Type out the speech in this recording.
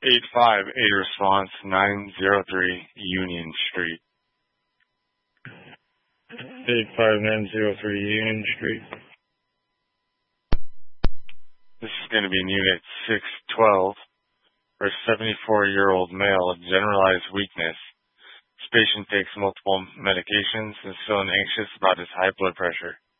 858 response, 903 Union Street. 85903 Union Street. This is going to be in Unit 612 for a 74-year-old male of generalized weakness. This patient takes multiple medications and is feeling anxious about his high blood pressure.